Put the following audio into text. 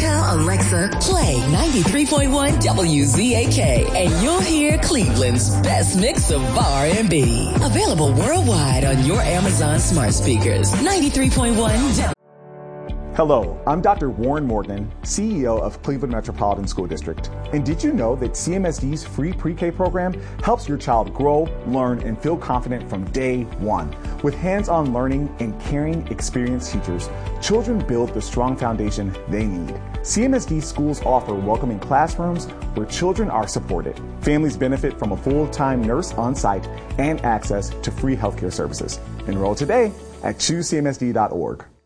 Tell Alexa, play 93.1 WZAK, and you'll hear Cleveland's best mix of R&B. Available worldwide on your Amazon smart speakers. 93.1 Hello, I'm Dr. Warren Morgan, CEO of Cleveland Metropolitan School District. And did you know that CMSD's free pre-K program helps your child grow, learn, and feel confident from day one? With hands-on learning and caring, experienced teachers, children build the strong foundation they need. CMSD schools offer welcoming classrooms where children are supported. Families benefit from a full-time nurse on site and access to free healthcare services. Enroll today at choosecmsd.org.